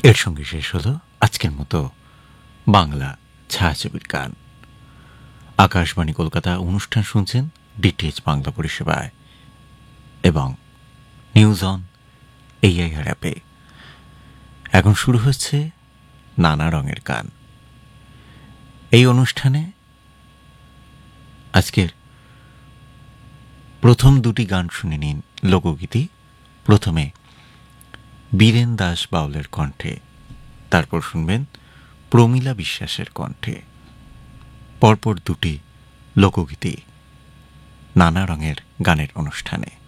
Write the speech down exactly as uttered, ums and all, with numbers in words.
এর সঙ্গে শেষ হলো আজকের মতো বাংলা ছায়াছবির গান। আকাশবাণী কলকাতা অনুষ্ঠান শুনছেন ডিটিএইচ বাংলা পরিষেবায় এবং নিউজ অন এআইআর অ্যাপে। এখন শুরু হচ্ছে নানা রঙের গান। এই অনুষ্ঠানে আজকের প্রথম দুটি গান শুনে নিন লোকগীতি। প্রথমে বীরেন দাস বাউলের কণ্ঠে, তারপর শুনবেন প্রমীলা বিশ্বাসের কণ্ঠে। পরপর দুটি লোকগীতি নানা রঙের গানের অনুষ্ঠানে।